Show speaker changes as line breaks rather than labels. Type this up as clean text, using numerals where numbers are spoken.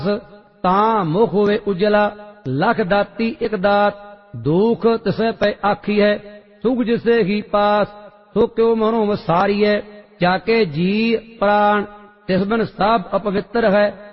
ਤਾਂ ਮੁਖ ਹੋਵੇ ਉਜਲਾ। लख दाती एक दात, दुख तिसे पे आखी है। सुख जिसे ही पास, सो क्यों मनो वसारी है। जाके जी प्राण तिस बिन सब अपवित्र है।